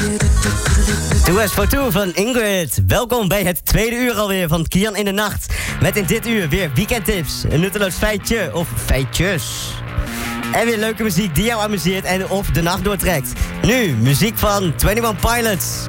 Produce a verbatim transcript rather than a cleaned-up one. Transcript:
two S for two van Ingrid. Welkom bij het tweede uur alweer van Kian in de Nacht. Met in dit uur weer weekendtips, een nutteloos feitje of feitjes. En weer leuke muziek die jou amuseert en of de nacht doortrekt. Nu, muziek van twenty-one Pilots.